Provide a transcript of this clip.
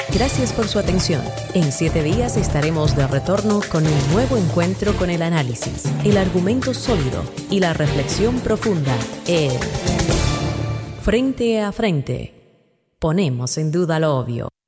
Gracias por su atención. En 7 días estaremos de retorno con un nuevo encuentro con el análisis, el argumento sólido y la reflexión profunda en Frente a Frente. Ponemos en duda lo obvio.